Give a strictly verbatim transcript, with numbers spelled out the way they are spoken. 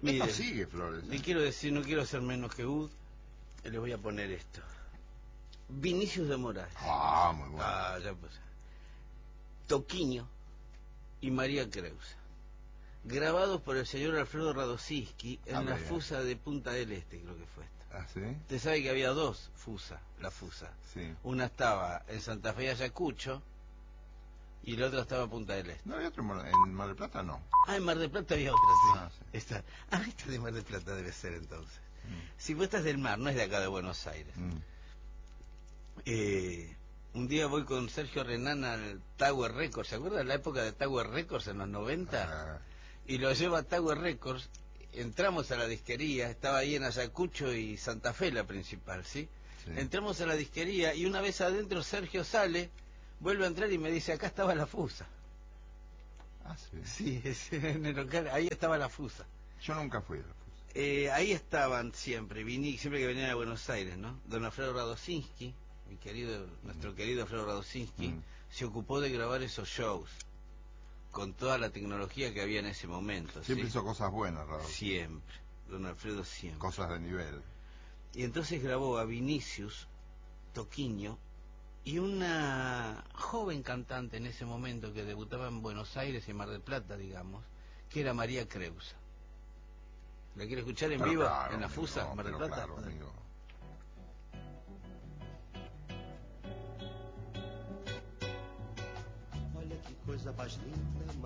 Mire, esto sigue, Flores. Le quiero decir, no quiero ser menos que Ud, le voy a poner esto. Vinicius de Moraes. Ah, muy bueno. Ah, ya pues. Toquinho y María Creusa, grabados por el señor Alfredo Radosinski en Ah, la bien. Fusa de Punta del Este, creo que fue esta. ¿Ah, sí? Usted sabe que había dos Fusa, la Fusa. Sí. Una estaba en Santa Fe, Ayacucho, y la otra estaba en Punta del Este. ¿No había otro en Mar- en Mar del Plata? No. Ah, en Mar del Plata había otra, sí. Ah, sí. Esta, ah, esta de Mar del Plata debe ser entonces. Mm. Si vos estás del mar, no es de acá de Buenos Aires. Mm. Eh, un día voy con Sergio Renán al Tower Records, ¿se acuerdan la época de Tower Records en los noventa? Ah, Y lo llevo a Tower Records, entramos a la disquería, estaba ahí en Ayacucho y Santa Fe la principal, ¿sí? sí. Entramos a la disquería y una vez adentro Sergio sale, vuelve a entrar y me dice, acá estaba la Fusa. Ah, sí. Sí, es- en el local, ahí estaba la Fusa. Yo nunca fui a la Fusa. Eh, ahí estaban siempre, viní, siempre que venían a Buenos Aires, ¿no? Don Alfredo Radosinski, mi querido, mm. nuestro querido Alfredo Radosinski, mm. se ocupó de grabar esos shows con toda la tecnología que había en ese momento. Siempre ¿sí? hizo cosas buenas, Radosinski. Siempre, don Alfredo siempre. Cosas de nivel. Y entonces grabó a Vinicius, Toquinho y una joven cantante en ese momento que debutaba en Buenos Aires y Mar del Plata, digamos, que era María Creusa. ¿La quiere escuchar en pero vivo claro, en la amigo, Fusa, Mar del Plata? Claro, amigo. Olha que coisa mais linda.